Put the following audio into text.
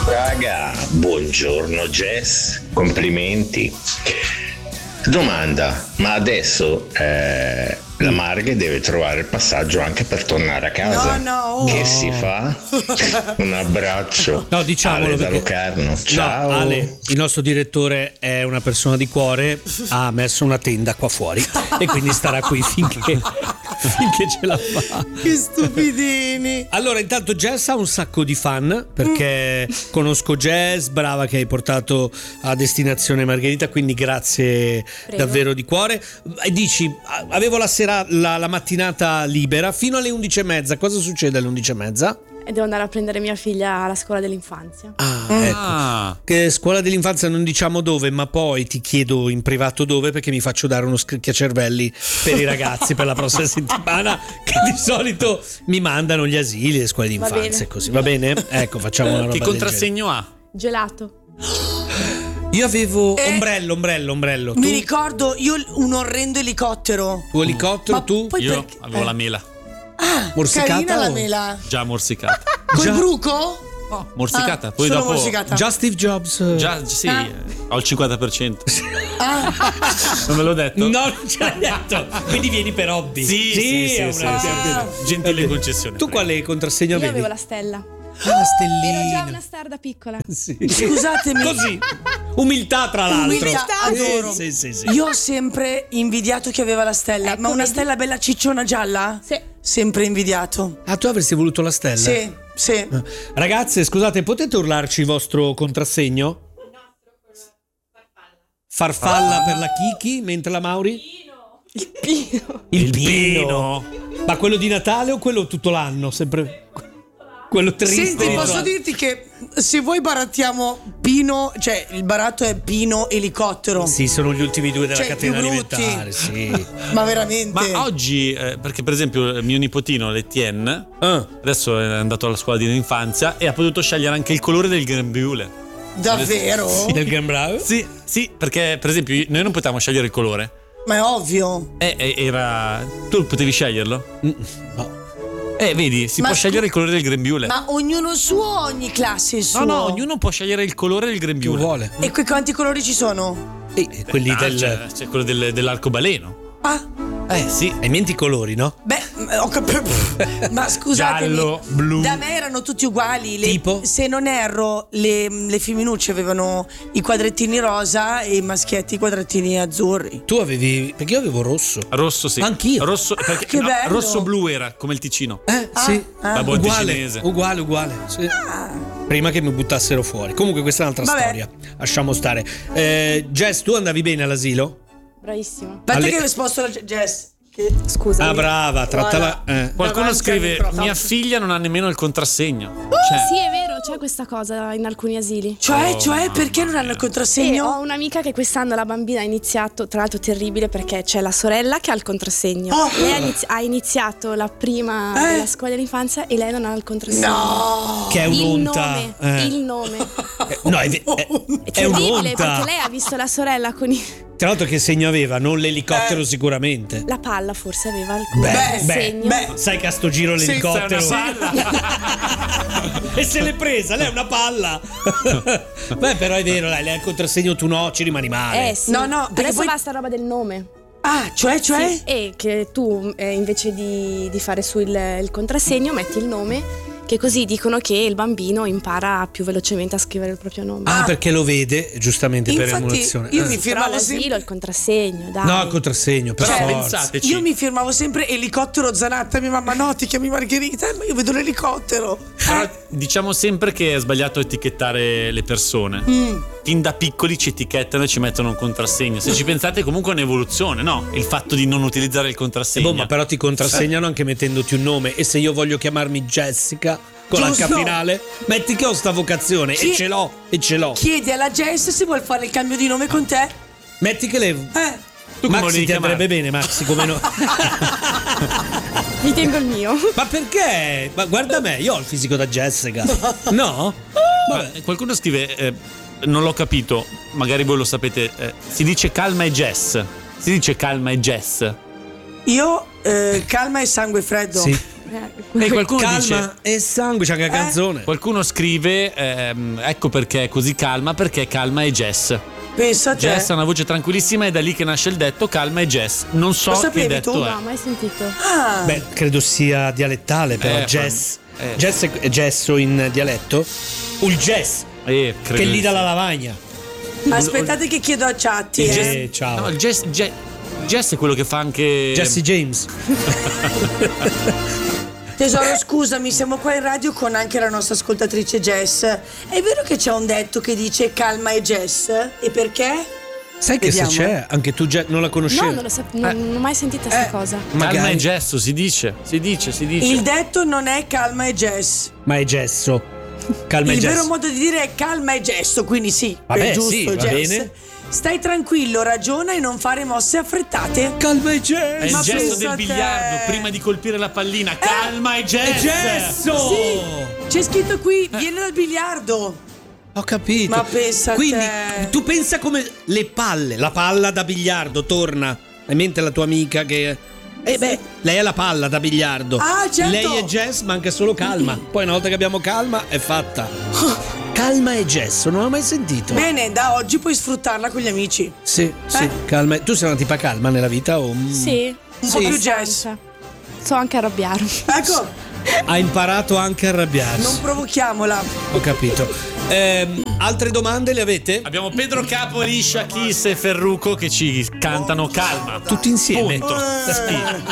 Raga, buongiorno Jess, complimenti. Domanda, ma adesso la Marghe deve trovare il passaggio anche per tornare a casa. No. Che si fa? Un abbraccio. No, diciamolo Ale da perché... Locarno. Ciao. No, Ale, il nostro direttore è una persona di cuore, ha messo una tenda qua fuori e quindi starà qui finché ce la fa. Che stupidini. Allora, intanto Jess ha un sacco di fan perché conosco Jess, brava che hai portato a destinazione Margherita, quindi grazie. Prego. Davvero di cuore. E dici, avevo la mattinata libera fino alle 11:30. Cosa succede alle 11:30? E devo andare a prendere mia figlia alla scuola dell'infanzia. Ecco. Che scuola dell'infanzia non diciamo dove, ma poi ti chiedo in privato dove, perché mi faccio dare uno scricchiacervelli per i ragazzi per la prossima settimana, che di solito mi mandano gli asili, le scuole d'infanzia e così. Va bene? Ecco, facciamo una roba. Che contrassegno ha? Gelato. Io avevo ombrello. Tu? Mi ricordo io un orrendo elicottero. Tu elicottero, Ma tu? Io avevo la mela. Morsicata Carina la o- mela. Già morsicata. Col bruco? No, morsicata. Poi solo dopo. morsicata. Già Steve Jobs. Già, sì, ho il 50%. Ah. Non me l'ho detto? No, non ce l'hai detto. Quindi vieni per hobby. Sì, è una- Gentile concessione. Tu quale contrassegno Io avevi? avevo la stella. La Ero già stellina. una star da piccola. Sì. Scusatemi. Così. Umiltà tra l'altro. Umiltà, adoro. Sì. Io ho sempre invidiato chi aveva la stella. Ecco, Ma una vedi? stella bella cicciona gialla? Sì. Sempre invidiato. Ah, tu avresti voluto la stella? Sì. Ragazze, scusate, potete urlarci il vostro contrassegno? Farfalla per la Kiki, mentre la Mauri? Il Pino. Ma quello di Natale o quello tutto l'anno? Sempre quello triste. Senti, di posso Natale? dirti che se voi barattiamo Pino, cioè il baratto è Pino elicottero. Sì, sono gli ultimi due della Cioè, catena più brutti. alimentare, sì. Ma veramente. Ma oggi, perché per esempio mio nipotino l'Etienne, adesso è andato alla scuola di infanzia e ha potuto scegliere anche il colore del grembiule. Davvero? Del Gran Bravo? Sì, perché per esempio noi non potevamo scegliere il colore. Ma è ovvio. Era. Tu potevi sceglierlo? No. Vedi, si Ma può scegliere il colore del grembiule. Ma ognuno il suo o ogni classe il suo? No, ognuno può scegliere il colore del Più grembiule. vuole. E quanti colori ci sono? Quelli C'è quello dell'arcobaleno. Ah, Sì. Hai in mente i colori, no? beh, ho capito. Ma scusatemi. Giallo, blu. Da me erano tutti uguali. Tipo? Se non erro, le femminucce avevano i quadrettini rosa e i maschietti i quadrettini azzurri. Tu avevi. Perché io avevo rosso. Rosso, sì. Anch'io. Rosso, perché, che bello. rosso-blu era come il Ticino. Sì. La botte Uguale, cinese. uguale. Sì. Prima che mi buttassero fuori. Comunque questa è un'altra Vabbè. storia. Lasciamo stare. Jess, tu andavi bene all'asilo? Bravissima. Aspetta Alle- che sposto la Jess. Scusa. Ah, brava, trattala. Qualcuno Davanti scrive: al microfono. mia figlia non ha nemmeno il contrassegno. Sì, è vero, c'è questa cosa in alcuni asili. Cioè, perché non hanno il E contrassegno? ho un'amica che quest'anno la bambina ha iniziato, tra l'altro terribile perché c'è la sorella che ha il contrassegno. Oh. Lei ha iniziato la prima della scuola dell'infanzia e lei non ha il contrassegno. No. Che è Il un'onta. nome, il nome. No, È è terribile perché un'onta. lei ha visto la sorella con Tra l'altro, che segno aveva? Non l'elicottero, sicuramente. la palla, forse aveva il Beh, segno. sai che a sto giro l'elicottero. Sì, sei una E se l'è presa, lei è una palla. Beh, però è vero, lei ha il contrassegno, tu no, ci rimani male. Sì. No, perché Adesso poi- basta roba del nome. Ah, cioè? Sì, e che tu invece di fare su il contrassegno metti il nome, che così dicono che il bambino impara più velocemente a scrivere il proprio nome. Ah, perché lo vede, giustamente, per Infatti, emulazione. io mi Però firmavo all'asilo sempre. il contrassegno, dai. No, il contrassegno, per Però forza. pensateci. Io mi firmavo sempre elicottero Zanatta. Mia mamma, no, ti chiami Margherita, ma io vedo l'elicottero. Però diciamo sempre che è sbagliato etichettare le persone. Fin da piccoli ci etichettano e ci mettono un contrassegno. Se ci pensate, comunque è un'evoluzione, no? Il fatto di non utilizzare il contrassegno. Ma però ti contrassegnano anche mettendoti un nome. E se io voglio chiamarmi Jessica con Giusto. l'H finale, metti che ho sta vocazione e ce l'ho. Chiedi alla Jess se vuol fare il cambio di nome con te. Metti che le. Tu come Maxi devi ti andrebbe chiamare? bene, Maxi, come no. Mi tengo il mio. Ma perché? Ma guarda me, io ho il fisico da Jessica. No? Ma qualcuno scrive: non l'ho capito, magari voi lo sapete. Si dice calma e Jess. Si dice calma e Jess. Io, calma e sangue freddo. Sì. E qualcuno calma dice, e sangue, c'è anche la canzone. qualcuno scrive, ecco perché è così calma, perché calma è Jess. Pensa a te. Jess ha una voce tranquillissima, è da lì che nasce il detto calma è Jess. Non so Lo che sapevi detto tu? è. No, mai sentito. Ah, Beh, credo sia dialettale, però. Jess. Jess è gesso in dialetto. O il jazz, Credo che di lì sì. dalla lavagna. aspettate che chiedo a Chatti. Ciao. No, il Jess è quello che fa anche Jesse James. Tesoro, scusami, siamo qua in radio con anche la nostra ascoltatrice Jess. È vero che c'è un detto che dice calma e Jess? E perché? Sai che Vediamo. se c'è, anche tu non la conoscevi. No, non lo non ho mai sentito questa cosa. calma magari. è gesso, si dice. Il detto non è calma e Jess. Ma è gesso. Calma e Il gesso. vero modo di dire è calma e gesso, quindi sì, Vabbè, è giusto, sì, va Jess. bene. Stai tranquillo, ragiona e non fare mosse affrettate. Calma e È gesso. il Ma gesto pensa del a te. biliardo prima di colpire la pallina. Calma e Jess. Gesso! Sì, c'è scritto qui, viene dal biliardo. Ho capito. Ma pensa a Quindi te. tu pensa come le palle, la palla da biliardo torna. Hai in mente la tua amica che lei è la palla da biliardo. Ah, certo. Lei è Jess, manca solo calma. Poi una volta che abbiamo calma è fatta. Calma e Jess, non l'ho mai sentito. Bene, da oggi puoi sfruttarla con gli amici. Sì, calma. Tu sei una tipa calma nella vita o Sì. Un po' più Jess. So anche arrabbiarmi. Ecco, ha imparato anche a arrabbiarsi? non provochiamola. Ho capito. Altre domande le avete? Abbiamo Pedro Capo, Risha, Kiss e Ferruco che ci cantano calma. Tutti insieme. Punto. Sì.